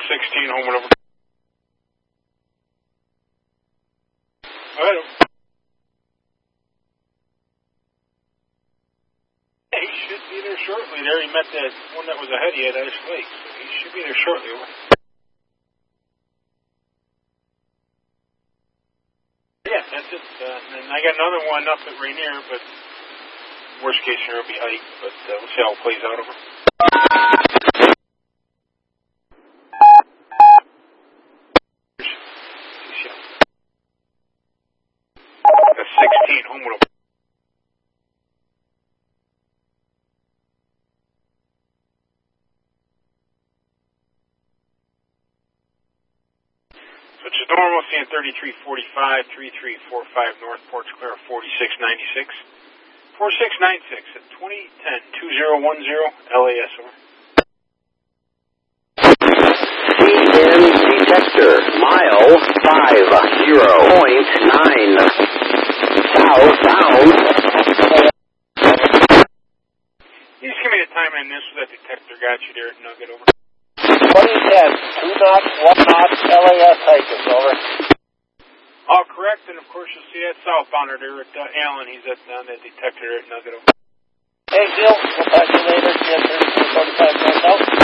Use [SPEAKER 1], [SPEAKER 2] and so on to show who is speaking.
[SPEAKER 1] 16, home and over. Alright. He should be there shortly. There he met that one that was ahead of you at Ice Lake. So he should be there shortly. Yeah, that's it. And I got another one up at Rainier, but worst case scenario will be Ike. But we'll see how it plays out over. That's 16, home and over. So it's normal, seeing 3345, 3345 North, Ports Clear, 4696. 4696 at 2010-2010 LAS over.
[SPEAKER 2] CN detector, mile 50.9. Southbound.
[SPEAKER 1] You just give me the time on this so that detector got you there at Nugget over.
[SPEAKER 3] 2010, 2 knots, 1 knot, LAS Hikers, over.
[SPEAKER 1] All correct, and of course you'll see that southbounder there at Allen. He's at that detector at Nugget over.
[SPEAKER 3] Hey, Gil, we'll talk to you later. CN 3345 north out.